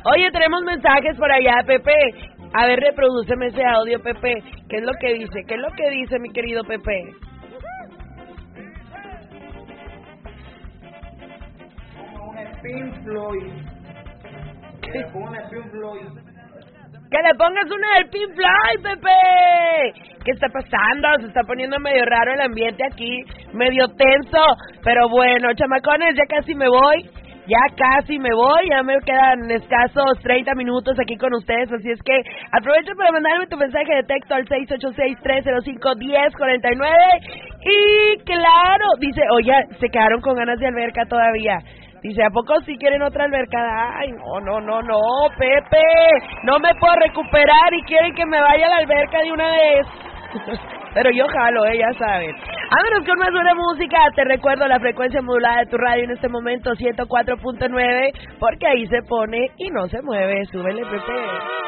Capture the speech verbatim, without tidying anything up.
Oye, tenemos mensajes por allá, Pepe. A ver, reprodúceme ese audio, Pepe. ¿Qué es lo que dice? ¿Qué es lo que dice, mi querido Pepe? Pink Floyd. Que le ponga una Pink Floyd. Que le pongas una del Pink Floyd, Pepe. ¿Qué está pasando? Se está poniendo medio raro el ambiente aquí, medio tenso. Pero bueno, chamacones, ya casi me voy. Ya casi me voy, ya me quedan escasos treinta minutos aquí con ustedes, así es que aprovecha para mandarme tu mensaje de texto al seis ocho seis, tres cero cinco, uno cero cuatro nueve. Y claro, dice, oye, se quedaron con ganas de alberca todavía. Dice, ¿a poco sí quieren otra albercada? Ay, no, no, no, no, Pepe, no me puedo recuperar y quieren que me vaya a la alberca de una vez. Pero yo jalo, eh, ya saben. Vámonos con más buena música. Te recuerdo la frecuencia modulada de tu radio en este momento, ciento cuatro punto nueve, porque ahí se pone y no se mueve. Súbele, Pepe.